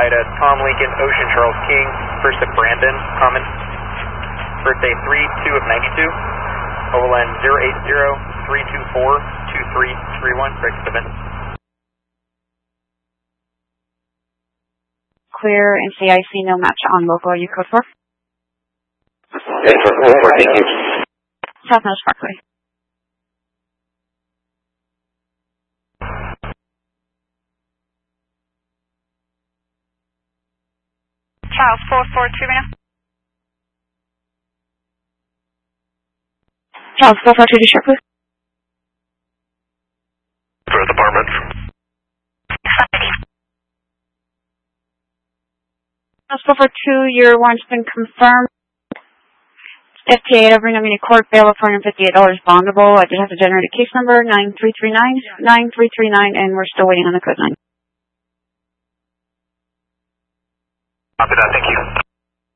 Ida, Tom Lincoln, Ocean Charles King, first of Brandon, common. Birthday 3-2 of 92. OLN 080-324-2331, correct event. Clear and CIC, no match on local. Are you code 4? Okay, code 4, thank you. South Nose Parkway. Charles 442 right now. Charles 442 to short, please. First apartments. Charles 442, your warrant's been confirmed. FTA over Nomini Court, bail of $458 bondable. I just have to generate a case number, 9339, and we're still waiting on the code 9. Copy that, thank you.